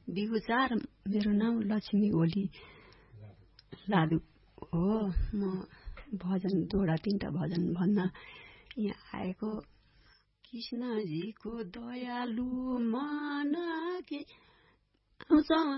बिगुचार मेरो नाम लक्ष्मी ओली लादु हो। म भजन दुईवटा तीनटा भजन भन्न यहाँ आएको। कृष्णजीको दयालु मन के आउँछ